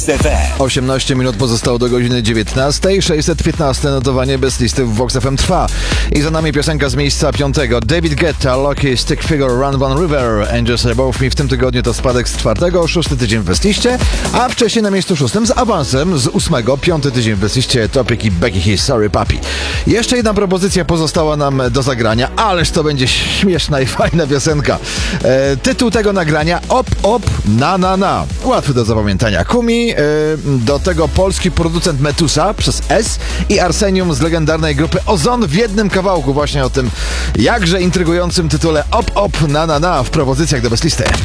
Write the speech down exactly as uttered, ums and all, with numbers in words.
osiemnaście minut pozostało do godziny dziewiętnastej. sześćset piętnaście notowanie bez listy w Vox F M trwa. I za nami piosenka z miejsca piątego. David Guetta, Lucky, Stick Figure, Run Van River, Angels Above Me. W tym tygodniu to spadek z czwartego, szósty tydzień w Westliście, a wcześniej na miejscu szóstym z awansem z ósmego, piąty tydzień w Westliście, Topic i Becky Hill, Sorry Papi. Jeszcze jedna propozycja pozostała nam do zagrania, ależ to będzie śmieszna i fajna piosenka. E, tytuł tego nagrania: Op, op, na, na, na. Łatwy do zapamiętania. Kumi, do tego polski producent Metusa przez S i Arsenium z legendarnej grupy Ozon w jednym kawałku właśnie o tym jakże intrygującym tytule Op Op Na Na Na w propozycjach do Bezlisty.